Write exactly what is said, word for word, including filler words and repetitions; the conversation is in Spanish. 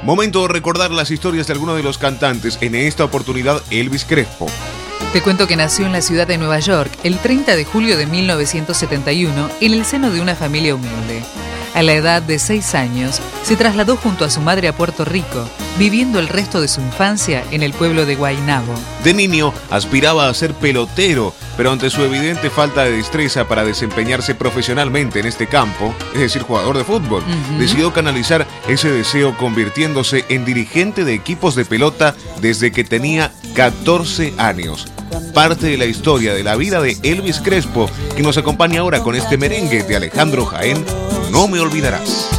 Momento de recordar las historias de algunos de los cantantes, en esta oportunidad Elvis Crespo. Te cuento que nació en la ciudad de Nueva York el treinta de julio de mil novecientos setenta y uno en el seno de una familia humilde. A la edad de seis años, se trasladó junto a su madre a Puerto Rico, viviendo el resto de su infancia en el pueblo de Guaynabo. De niño aspiraba a ser pelotero, pero ante su evidente falta de destreza para desempeñarse profesionalmente en este campo, es decir, jugador de fútbol, uh-huh. decidió canalizar ese deseo convirtiéndose en dirigente de equipos de pelota desde que tenía catorce años. Parte de la historia de la vida de Elvis Crespo, que nos acompaña ahora con este merengue de Alejandro Jaén, No me olvidarás.